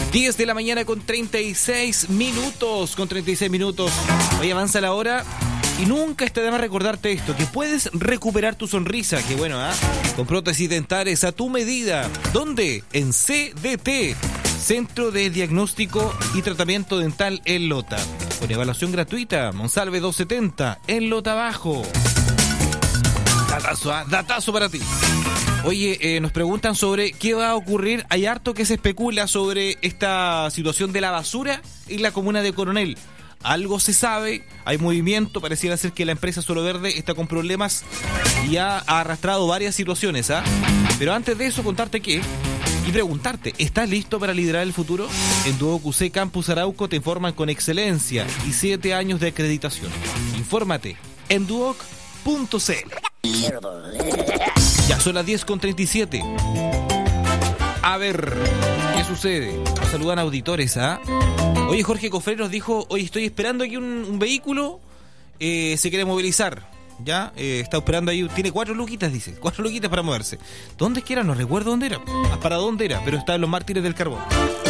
10 de la mañana con 36 minutos. Hoy avanza la hora y nunca está de más recordarte esto, que puedes recuperar tu sonrisa, que bueno, con prótesis dentales a tu medida. ¿Dónde? En CDT, Centro de Diagnóstico y Tratamiento Dental en Lota. Con evaluación gratuita, Monsalve 270, en Lota Bajo. Datazo para ti. Oye, nos preguntan sobre qué va a ocurrir. Hay harto que se especula sobre esta situación de la basura en la comuna de Coronel. Algo se sabe, hay movimiento, pareciera ser que la empresa Suelo Verde está con problemas y ha arrastrado varias situaciones, Pero antes de eso, contarte que y preguntarte, ¿estás listo para liderar el futuro? En Duoc UC Campus Arauco te informan con excelencia y 7 años de acreditación. Infórmate en duoc.cl. Ya son las 10:37. A ver, ¿qué sucede? Nos saludan auditores, Oye, Jorge Cofré nos dijo, hoy estoy esperando aquí un vehículo, se quiere movilizar, ¿ya? Está esperando ahí, tiene 4 luquitas, dice, 4 luquitas para moverse. ¿Dónde es que era? No recuerdo dónde era, para dónde era, pero está en los Mártires del Carbón.